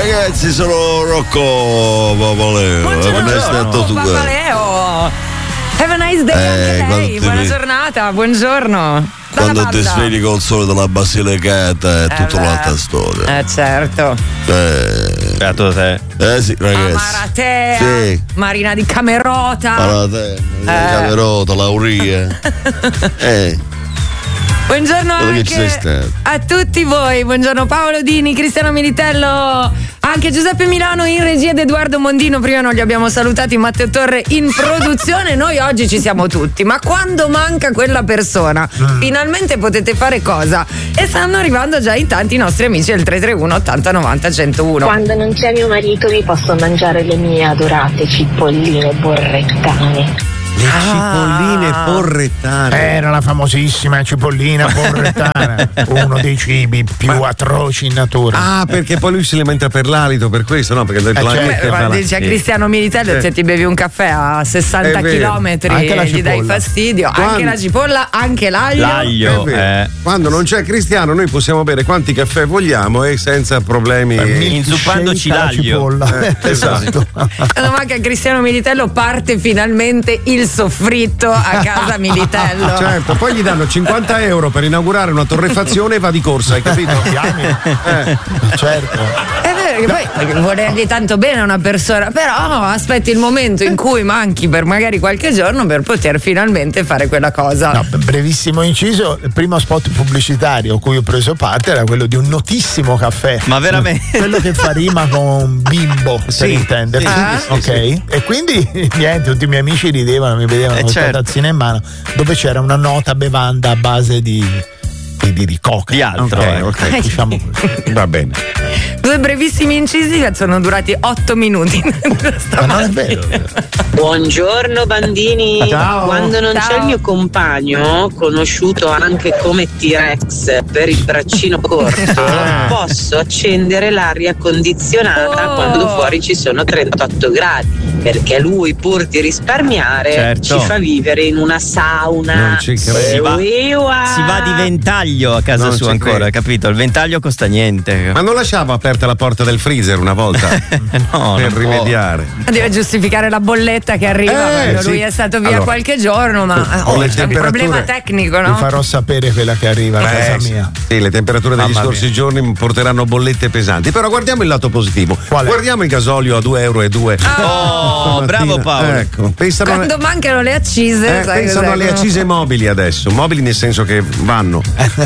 ragazzi, sono Rocco Papaleo. Buongiorno Papaleo. Have a nice day anche lei. Buona giornata, buongiorno. Quando ti svegli col sole della Basilicata è tutta un'altra storia. Certo. Beato te. Sì, ragazzi. Maratea, sì. Marina di Camerota. Maratea, Camerota, Lauria. Buongiorno anche a tutti voi, buongiorno Paolo Dini, Cristiano Militello, anche Giuseppe Milano in regia ed Edoardo Mondino, prima non li abbiamo salutati, Matteo Torre in produzione, noi oggi ci siamo tutti, ma quando manca quella persona finalmente potete fare cosa? E stanno arrivando già in tanti i nostri amici del 331 80 90 101. Quando non c'è mio marito mi posso mangiare le mie adorate cipolline borrettane. Le cipolline porrettane. Era la famosissima cipollina porrettana, uno dei cibi più atroci in natura. Ah, perché poi lui si lamenta per l'alito, per questo, no? Perché dice a Cristiano Militello, se ti bevi un caffè a 60 chilometri gli dai fastidio. Anche la cipolla, anche l'aglio. Quando non c'è Cristiano noi possiamo bere quanti caffè vogliamo e senza problemi, inzuppandoci l'aglio. Esatto. Quando manca Cristiano Militello parte finalmente il soffritto a casa Militello. Certo, poi gli danno 50 euro per inaugurare una torrefazione e va di corsa, hai capito? Certo. Poi volergli tanto bene a una persona, però aspetti il momento in cui manchi per magari qualche giorno per poter finalmente fare quella cosa. No, brevissimo inciso, il primo spot pubblicitario a cui ho preso parte era quello di un notissimo caffè. Ma veramente? Quello che fa rima con bimbo, per intendersi. Ok. E quindi niente, tutti i miei amici ridevano, mi vedevano con questa tazzina in mano dove c'era una nota bevanda a base di coca. Di altro. Ok, diciamo così. Va bene. Due brevissimi incisi che sono durati 8 minuti. Ma non è vero. Buongiorno bambini. Ciao. Quando non c'è il mio compagno, conosciuto anche come T-Rex per il braccino corto, posso accendere l'aria condizionata quando fuori ci sono 38 gradi. Perché lui, pur di risparmiare, ci fa vivere in una sauna. Non ci credo. Si va di ventaglio a casa sua ancora, capito? Il ventaglio costa niente. Ma non lasciava aperta la porta del freezer una volta? No, per rimediare. Deve giustificare la bolletta che arriva, lui è stato via qualche giorno, ma c'è un problema tecnico, no? Vi farò sapere quella che arriva a casa mia. Sì, le temperature degli scorsi giorni mi porteranno bollette pesanti. Però guardiamo il lato positivo. Guardiamo il gasolio a 2,02 euro. Oh, bravo Paolo. Ecco, quando mancano le accise, pensano alle accise mobili adesso. Mobili nel senso che vanno.